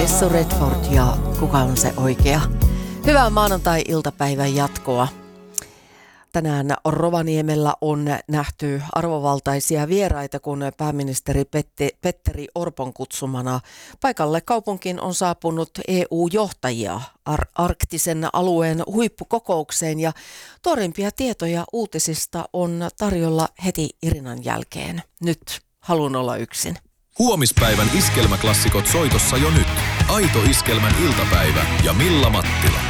Messu Redford ja kuka on se oikea? Hyvää maanantai-iltapäivän jatkoa. Tänään Rovaniemellä on nähty arvovaltaisia vieraita, kun pääministeri Petteri Orpon kutsumana paikalle kaupunkiin on saapunut EU-johtajia arktisen alueen huippukokoukseen ja tuorimpia tietoja uutisista on tarjolla heti Irinan jälkeen. Nyt haluan olla yksin. Huomispäivän iskelmäklassikot soitossa jo nyt. Aito iskelmän iltapäivä ja Milla Mattila.